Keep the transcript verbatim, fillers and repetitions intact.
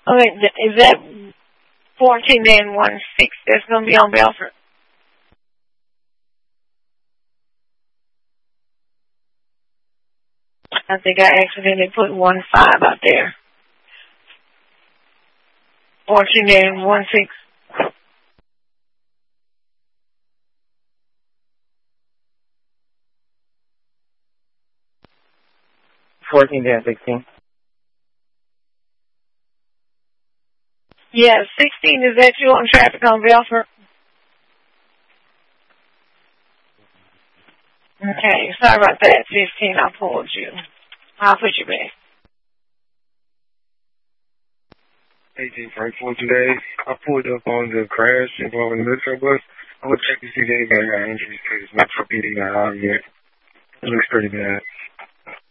Okay, th- is that fourteen and one six that's going to be on Belfort? I think I accidentally put one five out there. fourteen and one six. fourteen and sixteen. Yeah, sixteen, is that you on traffic on Belfort? Okay, sorry about that. fifteen, I pulled you. I'll put you back. eighteen for today. I pulled up on the crash involving the Metro bus. I'm going to check to see if anybody got injuries because it's not for beating out yet. It looks pretty bad.